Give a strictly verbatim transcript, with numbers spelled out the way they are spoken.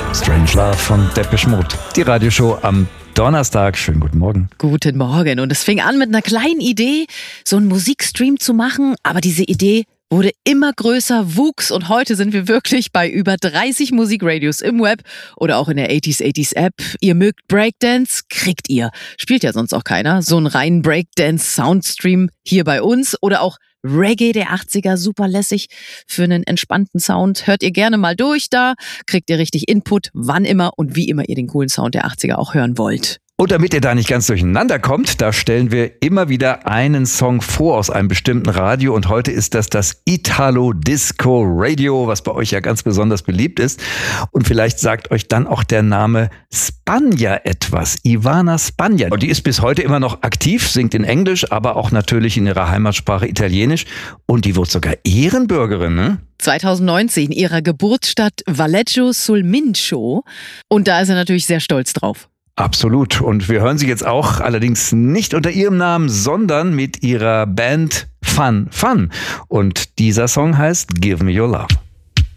Strangelove von Depeche Mode. Die Radioshow am Donnerstag. Schönen guten Morgen. Guten Morgen. Und es fing an mit einer kleinen Idee, so einen Musikstream zu machen. Aber diese Idee wurde immer größer, wuchs und heute sind wir wirklich bei über dreißig Musikradios im Web oder auch in der achtziger achtziger App. Ihr mögt Breakdance, kriegt ihr. Spielt ja sonst auch keiner. So einen reinen Breakdance-Soundstream hier bei uns oder auch Reggae der achtziger, super lässig für einen entspannten Sound. Hört ihr gerne mal durch, da kriegt ihr richtig Input, wann immer und wie immer ihr den coolen Sound der achtziger auch hören wollt. Und damit ihr da nicht ganz durcheinander kommt, da stellen wir immer wieder einen Song vor aus einem bestimmten Radio. Und heute ist das das Italo Disco Radio, was bei euch ja ganz besonders beliebt ist. Und vielleicht sagt euch dann auch der Name Spagna etwas. Ivana Spagna. Und die ist bis heute immer noch aktiv, singt in Englisch, aber auch natürlich in ihrer Heimatsprache Italienisch. Und die wird sogar Ehrenbürgerin, ne? zweitausendneunzehn ihrer Geburtsstadt Valleggio sul Mincio. Und da ist er natürlich sehr stolz drauf. Absolut. Und wir hören sie jetzt auch, allerdings nicht unter ihrem Namen, sondern mit ihrer Band Fun Fun. Und dieser Song heißt Give Me Your Love.